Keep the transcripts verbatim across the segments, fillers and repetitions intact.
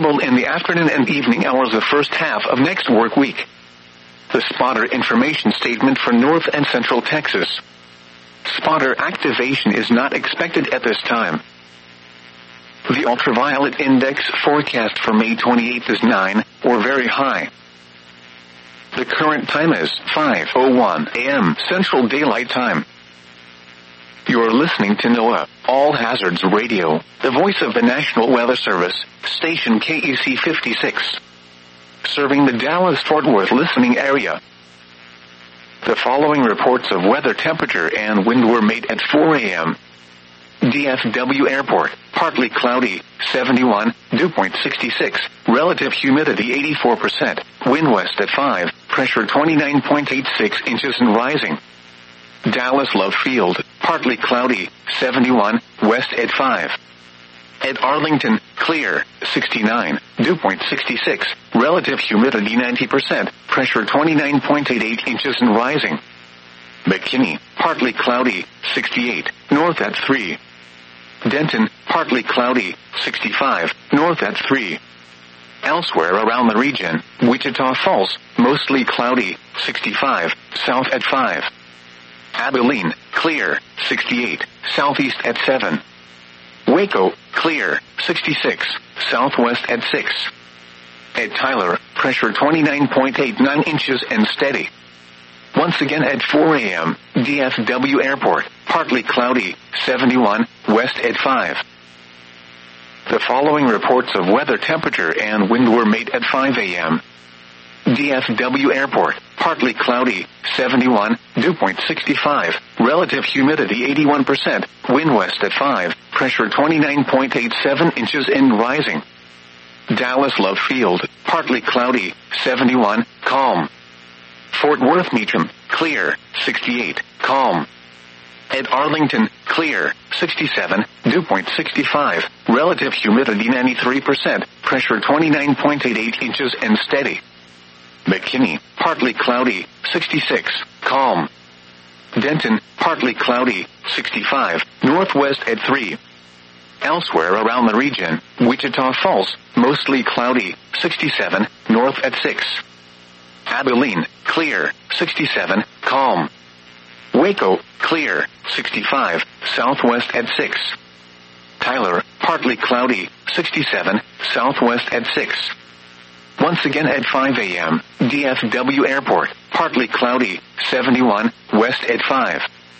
possible in the afternoon and evening hours of the first half of next work week. The spotter information statement for North and Central Texas. Spotter activation is not expected at this time. The ultraviolet index forecast for May twenty-eighth is nine, or very high. The current time is five oh one a.m. Central Daylight Time. You're listening to NOAA, All Hazards Radio, the voice of the National Weather Service, station K E C fifty-six. Serving the Dallas-Fort Worth listening area. The following reports of weather temperature and wind were made at four a.m. D F W Airport, partly cloudy, seventy-one, dew point sixty-six, relative humidity eighty-four percent, wind west at five, pressure twenty-nine point eight six inches and rising. Dallas Love Field, partly cloudy, seventy-one, west at five. At Arlington, clear, sixty-nine, dew point sixty-six, relative humidity ninety percent, pressure twenty-nine point eight eight inches and rising. McKinney, partly cloudy, sixty-eight, north at three. Denton, partly cloudy, sixty-five, north at three. Elsewhere around the region, Wichita Falls, mostly cloudy, sixty-five, south at five. Abilene, clear, sixty-eight, southeast at seven. Waco, clear, sixty-six, southwest at six. At Tyler, pressure twenty-nine point eight nine inches and steady. Once again at four a.m., D F W Airport, partly cloudy, seventy-one, west at five. The following reports of weather temperature and wind were made at five a.m. D F W Airport, partly cloudy, seventy-one, dew point sixty-five, relative humidity eighty-one percent, wind west at five, pressure twenty-nine point eight seven inches and rising. Dallas Love Field, partly cloudy, seventy-one, calm. Fort Worth Meacham, clear, sixty-eight, calm. At Arlington, clear, sixty-seven, dew point sixty-five, relative humidity ninety-three percent, pressure twenty-nine point eight eight inches and steady. McKinney, partly cloudy, sixty-six, calm. Denton, partly cloudy, sixty-five, northwest at three. Elsewhere around the region, Wichita Falls, mostly cloudy, sixty-seven, north at six. Abilene, clear, sixty-seven, calm. Waco, clear, sixty-five, southwest at six. Tyler, partly cloudy, sixty-seven, southwest at six. Once again at five a.m., D F W Airport, partly cloudy, seventy-one, west at five.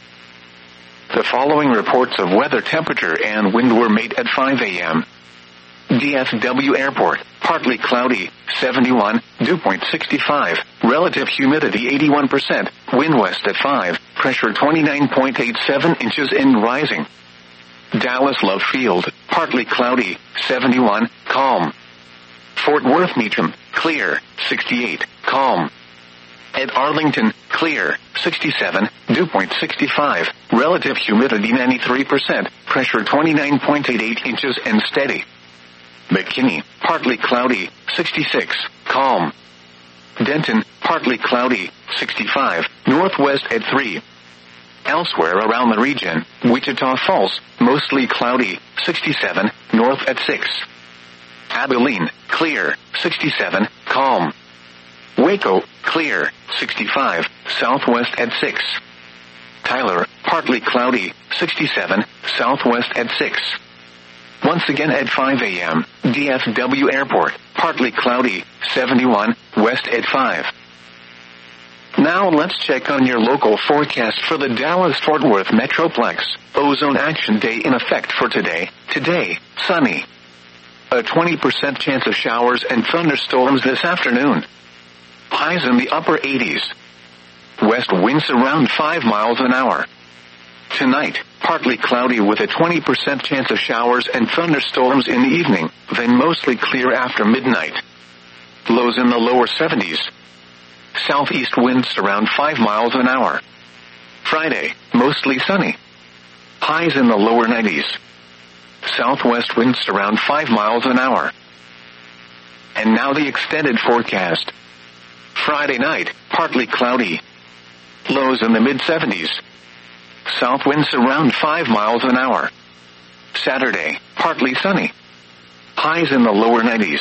The following reports of weather temperature and wind were made at five a.m. D F W Airport, partly cloudy, seventy-one, dew point sixty-five, relative humidity eighty-one percent, wind west at five, pressure twenty-nine point eight seven inches and rising. Dallas Love Field, partly cloudy, seventy-one, calm. Fort Worth Meacham, clear, sixty-eight, calm. At Arlington, clear, sixty-seven, dew point sixty-five, relative humidity ninety-three percent, pressure twenty-nine point eight eight inches and steady. McKinney, partly cloudy, sixty-six, calm. Denton, partly cloudy, sixty-five, northwest at three. Elsewhere around the region, Wichita Falls, mostly cloudy, sixty-seven, north at six. Abilene, clear, sixty-seven, calm. Waco, clear, sixty-five, southwest at six. Tyler, partly cloudy, sixty-seven, southwest at six. Once again at five a.m., D F W Airport, partly cloudy, seventy-one, west at five. Now let's check on your local forecast for the Dallas-Fort Worth Metroplex. Ozone Action Day in effect for today. Today, sunny. A twenty percent chance of showers and thunderstorms this afternoon. Highs in the upper eighties. West winds around five miles an hour. Tonight, partly cloudy with a twenty percent chance of showers and thunderstorms in the evening, then mostly clear after midnight. Lows in the lower seventies. Southeast winds around five miles an hour. Friday, mostly sunny. Highs in the lower nineties. Southwest winds around five miles an hour. And now the extended forecast. Friday night, partly cloudy. Lows in the mid seventies. South winds around five miles an hour. Saturday, partly sunny. Highs in the lower nineties.